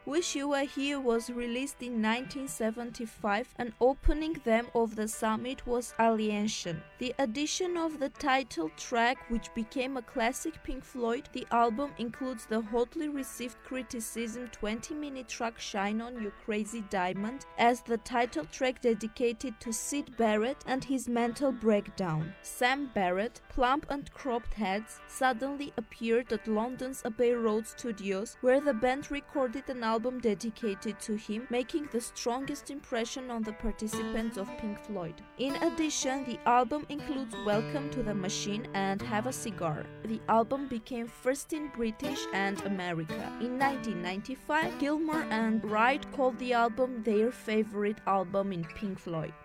Wish You Were Here was released in 1975, and opening them of the summit was Alienation. The addition of the title track, which became a classic Pink Floyd, the album includes the hotly received criticism 20-minute track Shine On You Crazy Diamond as the title track dedicated to Syd Barrett and his mental breakdown. Sam Barrett, plump and cropped heads, suddenly appeared at London's Abbey Road Studios, where the band recorded an album dedicated to him, making the strongest impression on the participants of Pink Floyd. In addition, the album includes Welcome to the Machine and Have a Cigar. The album became first in British and America. In 1995, Gilmour and Wright called the album their favorite album in Pink Floyd.